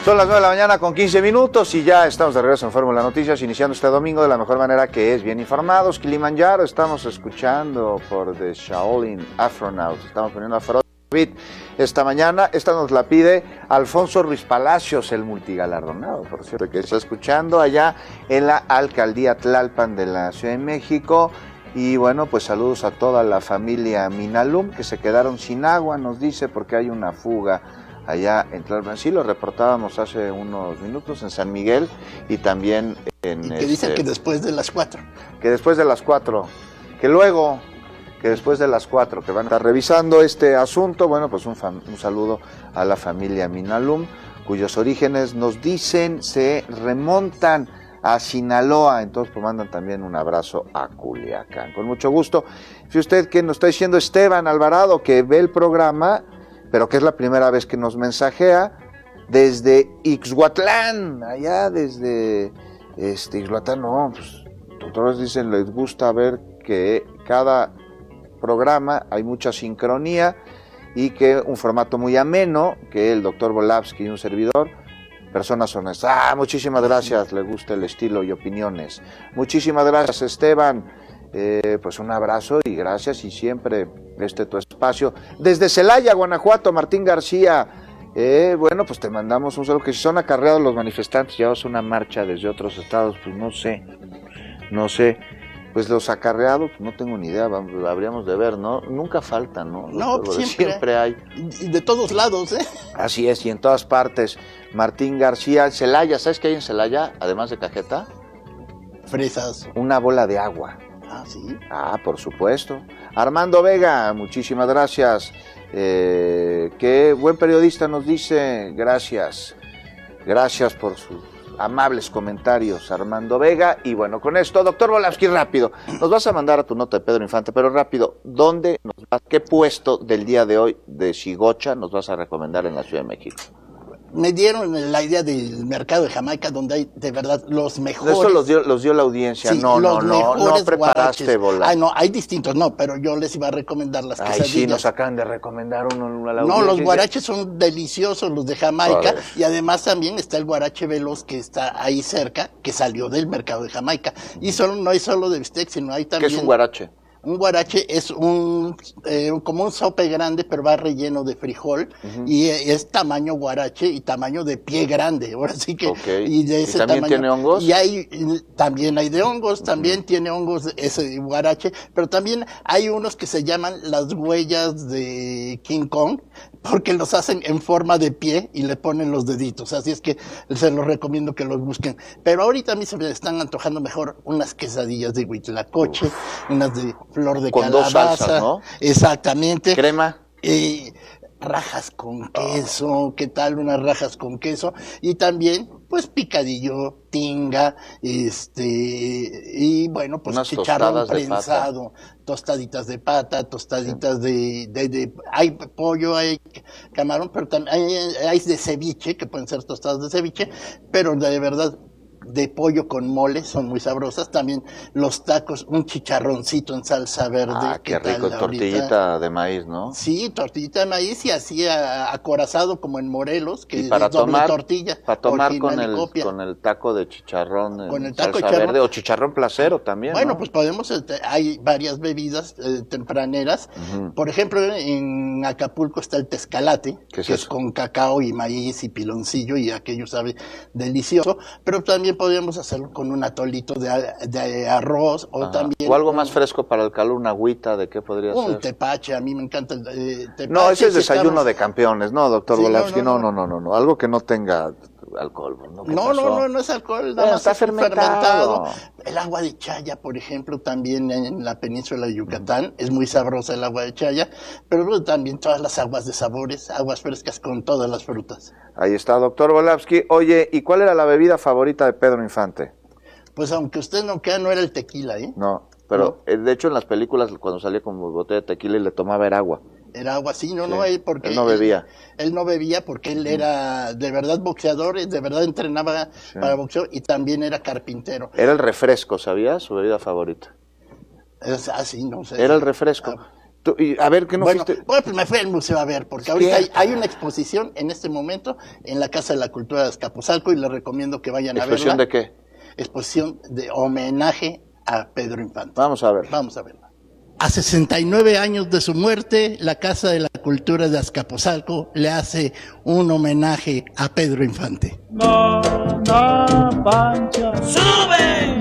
Son las 9 de la mañana con 15 minutos y ya estamos de regreso en Fórmula Noticias, iniciando este domingo de la mejor manera que es, bien informados. Kilimanjaro, estamos escuchando por The Shaolin Afronauts, estamos poniendo Afrobeat esta mañana. Esta nos la pide Alfonso Ruiz Palacios, el multigalardonado, por cierto, que está escuchando allá en la Alcaldía Tlalpan de la Ciudad de México. Y bueno, pues saludos a toda la familia Minalum, que se quedaron sin agua, nos dice, porque hay una fuga allá en Tlalpan. Sí, lo reportábamos hace unos minutos en San Miguel y también en... Y que dicen que después de las 4. Que después de las 4, que luego, que después de las 4, que van a estar revisando este asunto. Bueno, pues un saludo a la familia Minalum, cuyos orígenes nos dicen se remontan a Sinaloa, entonces pues mandan también un abrazo a Culiacán. Con mucho gusto. Si usted que nos está diciendo Esteban Alvarado, que ve el programa, pero que es la primera vez que nos mensajea, desde Ixhuatlán, allá desde Ixhuatlán, no, pues todos dicen, les gusta ver que cada programa hay mucha sincronía y que un formato muy ameno, que el doctor Volavsky y un servidor, personas honestas. Muchísimas gracias, le gusta el estilo y opiniones. Muchísimas gracias, Esteban. Pues un abrazo y gracias, y siempre tu espacio. Desde Celaya, Guanajuato, Martín García. Bueno, pues te mandamos un saludo. Que si son acarreados los manifestantes, llevas una marcha desde otros estados, pues no sé. Pues los acarreados, no tengo ni idea, habríamos de ver, ¿no? Nunca faltan, ¿no? No, siempre hay. Y de todos lados, ¿eh? Así es, y en todas partes. Martín García, Celaya, ¿sabes qué hay en Celaya, además de cajeta? Fresas. Una bola de agua. Ah, ¿sí? Ah, por supuesto. Armando Vega, muchísimas gracias. Qué buen periodista, nos dice. Gracias por sus amables comentarios, Armando Vega. Y bueno, con esto, doctor Volavsky, rápido, nos vas a mandar a tu nota de Pedro Infante, pero rápido, ¿qué puesto del día de hoy de Shigocha nos vas a recomendar en la Ciudad de México? Me dieron la idea del mercado de Jamaica, donde hay de verdad los mejores. Eso los dio la audiencia. Sí, no preparaste bolas. Ay, no, hay distintos, no, pero yo les iba a recomendar las quesadillas. Sí, nos acaban de recomendar uno a la audiencia. No, los guaraches dice... son deliciosos, los de Jamaica, y además también está el guarache veloz que está ahí cerca, que salió del mercado de Jamaica. Y no hay solo de bistec, sino hay también... ¿Qué es un guarache? Un guarache es como un sope grande, pero va relleno de frijol, y es tamaño guarache y tamaño de pie grande. Ahora sí que, y de ese también tamaño, tiene hongos. Y también hay de hongos, también tiene hongos ese guarache, pero también hay unos que se llaman las huellas de King Kong, porque los hacen en forma de pie y le ponen los deditos. Así es que se los recomiendo que los busquen. Pero ahorita a mí se me están antojando mejor unas quesadillas de huitlacoche, unas de flor de con calabaza. Con 2 salsas, ¿no? Exactamente. Crema. Rajas con queso, ¿qué tal unas rajas con queso? Y también, pues, picadillo, tinga, y bueno, pues unas chicharrón prensado, tostaditas de pata, tostaditas hay pollo, hay camarón, pero también hay de ceviche, que pueden ser tostadas de ceviche, pero de verdad, de pollo con mole, son muy sabrosas. También los tacos, un chicharroncito en salsa verde. Ah, qué rico, tortillita de maíz, ¿no? Sí, tortillita de maíz y así acorazado como en Morelos, que y para es doble tomar, tortilla. Para tomar con el taco de chicharrón con el taco salsa verde o chicharrón placero también, bueno, ¿no? Pues podemos, hay varias bebidas tempraneras. Por ejemplo, en Acapulco está el tezcalate, que es con cacao y maíz y piloncillo, y aquello sabe delicioso, pero también podríamos hacerlo con un atolito de arroz o también... O algo más fresco para el calor, una agüita, ¿de qué podría ser? Un tepache, a mí me encanta el tepache. No, ese es desayuno de campeones, ¿no, doctor Volavsky? No, algo que no tenga alcohol. No es alcohol, nada más está fermentado. El agua de chaya, por ejemplo, también en la península de Yucatán, es muy sabrosa el agua de chaya, pero también todas las aguas de sabores, aguas frescas con todas las frutas. Ahí está, doctor Volavsky. Oye, ¿y cuál era la bebida favorita de Pedro Infante? Pues aunque usted no crea, no era el tequila, ¿eh? No, pero de hecho en las películas cuando salía con botella de tequila y le tomaba era agua. Era agua, sí, porque él no bebía. Él no bebía porque él era de verdad boxeador, de verdad entrenaba para boxeo y también era carpintero. Era el refresco, ¿sabías? Su bebida favorita. Sí, no sé. Era el refresco. Y, a ver, ¿qué no fuiste? Bueno, pues me fui al museo a ver, porque ahorita hay una exposición en este momento en la Casa de la Cultura de Azcapotzalco y les recomiendo que vayan a verla. ¿Exposición de qué? Exposición de homenaje a Pedro Infante. Vamos a ver. Vamos a verla. A 69 años de su muerte, la Casa de la Cultura de Azcapotzalco le hace un homenaje a Pedro Infante. Pancha. ¡Sube!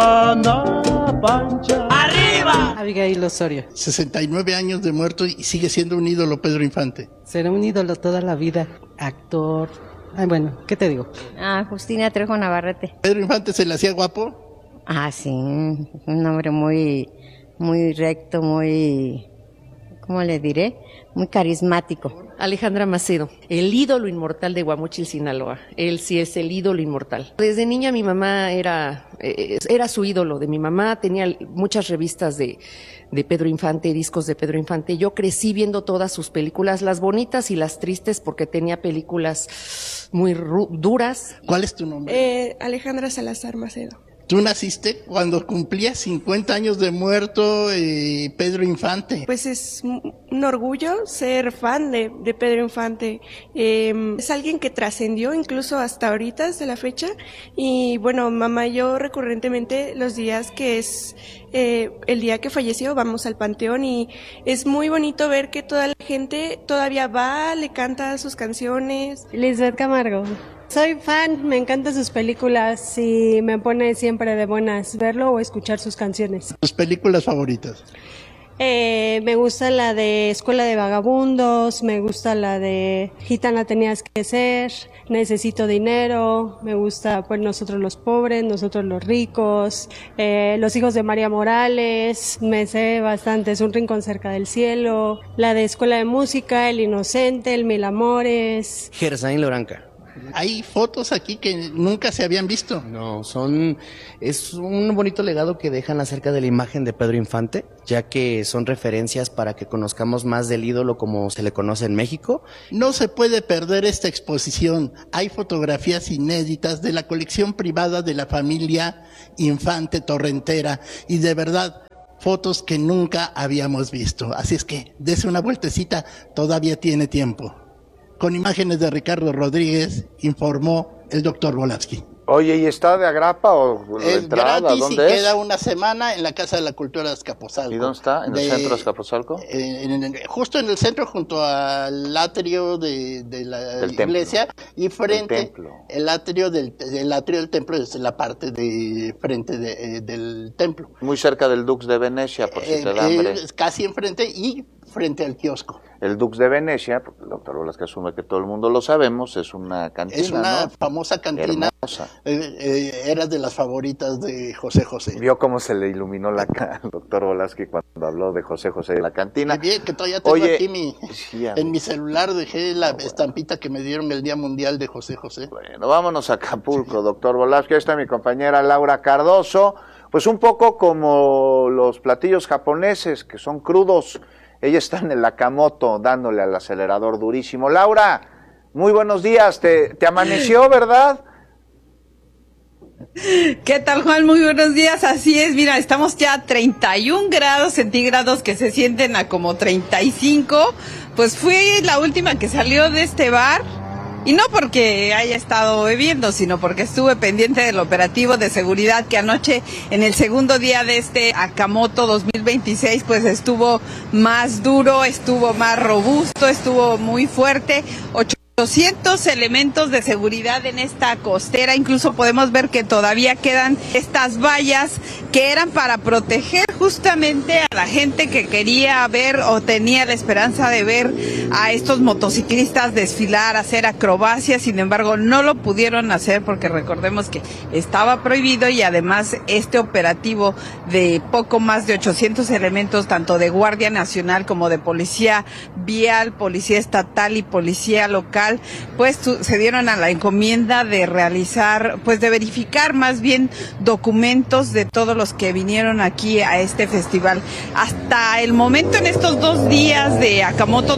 Pancha. ¡Arriba! Abigail Osorio. 69 años de muerto y sigue siendo un ídolo Pedro Infante. Será un ídolo toda la vida. Actor. Ay, bueno, ¿qué te digo? Justina Trejo Navarrete. ¿Pedro Infante se le hacía guapo? Sí, un hombre muy recto, muy, ¿cómo le diré? Muy carismático. Alejandra Macedo, el ídolo inmortal de Guamúchil, Sinaloa. Él sí es el ídolo inmortal. Desde niña mi mamá era su ídolo. De mi mamá tenía muchas revistas de Pedro Infante, discos de Pedro Infante. Yo crecí viendo todas sus películas, las bonitas y las tristes, porque tenía películas muy duras. ¿Cuál es tu nombre? Alejandra Salazar Macedo. Tú naciste cuando cumplía 50 años de muerto Pedro Infante. Pues es un orgullo ser fan de Pedro Infante. Es alguien que trascendió incluso hasta ahorita, hasta la fecha. Y bueno, mamá y yo recurrentemente los días que es el día que falleció vamos al panteón y es muy bonito ver que toda la gente todavía va, le canta sus canciones. Lisbeth Camargo. Soy fan, me encantan sus películas y me pone siempre de buenas verlo o escuchar sus canciones. ¿Tus películas favoritas? Me gusta la de Escuela de Vagabundos, me gusta la de Gitana tenías que ser, Necesito dinero, me gusta pues Nosotros los pobres, Nosotros los ricos, Los hijos de María Morales, me sé bastante, Es un rincón cerca del cielo, la de Escuela de Música, El inocente, El mil amores. Gersain Loranca. Hay fotos aquí que nunca se habían visto. No, es un bonito legado que dejan acerca de la imagen de Pedro Infante, ya que son referencias para que conozcamos más del ídolo como se le conoce en México. No se puede perder esta exposición. Hay fotografías inéditas de la colección privada de la familia Infante Torrentera y de verdad fotos que nunca habíamos visto. Así es que dese una vueltecita, todavía tiene tiempo. Con imágenes de Ricardo Rodríguez, informó el doctor Volavsky. Oye, ¿y está de agrapa o de Es entrada? gratis ¿Dónde y es? queda una semana en la Casa de la Cultura de Azcapotzalco. ¿Y dónde está? ¿En el centro de Azcapotzalco? Justo en el centro, junto al atrio de la iglesia y frente, el atrio del templo es la parte de frente del templo. Muy cerca del Dux de Venecia, por si te da hambre. Casi enfrente y frente al kiosco. El Dux de Venecia, porque el doctor Volavsky asume que todo el mundo lo sabemos, es una cantina, es una ¿no? famosa cantina. Hermosa. Era de las favoritas de José José. Vio cómo se le iluminó la cara al doctor Volavsky cuando habló de José José de la cantina. Bien, que todavía tengo aquí sí, en mi celular dejé la estampita que me dieron el Día Mundial de José José. Bueno, vámonos a Acapulco, doctor Volavsky. Ahí está mi compañera Laura Cardoso. Pues un poco como los platillos japoneses, que son crudos. Ella está en el Akamoto dándole al acelerador durísimo. Laura, muy buenos días. Te amaneció, ¿verdad? ¿Qué tal, Juan? Muy buenos días. Así es, mira, estamos ya a 31 grados centígrados que se sienten a como 35. Pues fui la última que salió de este bar. Y no porque haya estado bebiendo, sino porque estuve pendiente del operativo de seguridad que anoche, en el segundo día de este Akamoto 2026, pues estuvo más duro, estuvo más robusto, estuvo muy fuerte. 800 elementos de seguridad en esta costera, incluso podemos ver que todavía quedan estas vallas que eran para proteger justamente a la gente que quería ver o tenía la esperanza de ver a estos motociclistas desfilar, hacer acrobacias. Sin embargo, no lo pudieron hacer porque recordemos que estaba prohibido y además este operativo de poco más de 800 elementos, tanto de Guardia Nacional como de Policía Vial, Policía Estatal y Policía Local, pues se dieron a la encomienda de realizar, pues de verificar más bien documentos de todos los que vinieron aquí a este festival. Hasta el momento, en estos 2 días de Akamoto 2026,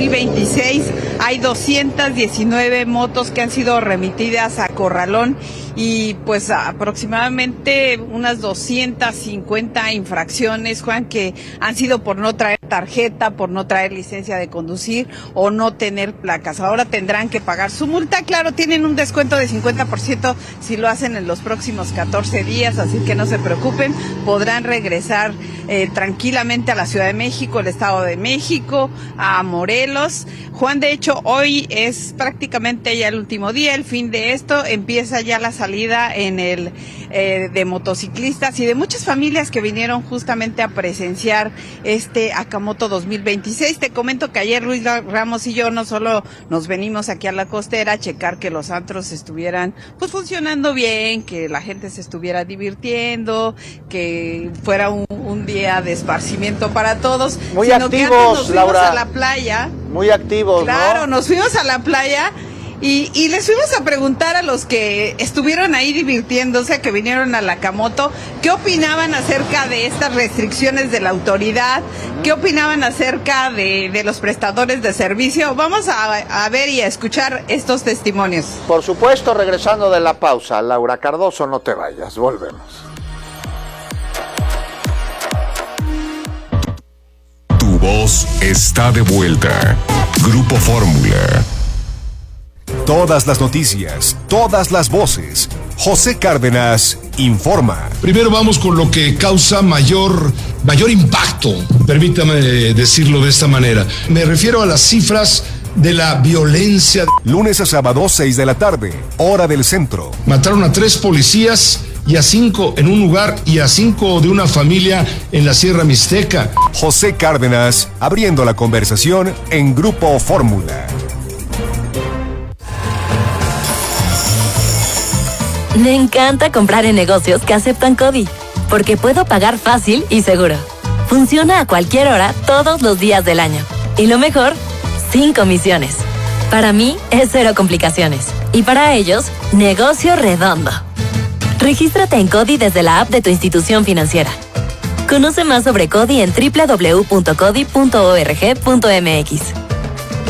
2026 hay 219 motos que han sido remitidas a Corralón y pues aproximadamente unas 250 infracciones, Juan, que han sido por no traer tarjeta, por no traer licencia de conducir o no tener placas. Ahora tendrán que pagar su multa. Claro, tienen un descuento de 50% si lo hacen en los próximos 14 días, así que no se preocupen, podrán regresar tranquilamente a la Ciudad de México, el Estado de México, a Morelos. Juan, de hecho, hoy es prácticamente ya el último día, el fin de esto, empieza ya la salida en el de motociclistas y de muchas familias que vinieron justamente a presenciar este Acamoto 2026. Te comento que ayer Luis Ramos y yo no solo nos venimos aquí a la costera a checar que los antros estuvieran pues funcionando bien, que la gente se estuviera divirtiendo, que fuera un día de esparcimiento para todos. Muy sino activos, que antes nos fuimos Laura. a la playa. Muy activos, Claro, ¿no? nos fuimos a la playa y les fuimos a preguntar a los que estuvieron ahí divirtiéndose, que vinieron a la Acamoto, qué opinaban acerca de estas restricciones de la autoridad, qué opinaban acerca de los prestadores de servicio. Vamos a ver y a escuchar estos testimonios. Por supuesto, regresando de la pausa, Laura Cardoso, no te vayas, volvemos. Tu voz está de vuelta. Grupo Fórmula. Todas las noticias, todas las voces. José Cárdenas informa. Primero vamos con lo que causa mayor impacto, permítame decirlo de esta manera. Me refiero a las cifras de la violencia. Lunes a sábado, 6 de la tarde, hora del centro. Mataron a 3 policías y a 5 en un lugar y a 5 de una familia en la Sierra Mixteca. José Cárdenas abriendo la conversación en Grupo Fórmula. Me encanta comprar en negocios que aceptan CODI, porque puedo pagar fácil y seguro. Funciona a cualquier hora, todos los días del año. Y lo mejor, sin comisiones. Para mí, es cero complicaciones. Y para ellos, negocio redondo. Regístrate en CODI desde la app de tu institución financiera. Conoce más sobre CODI en www.codi.org.mx.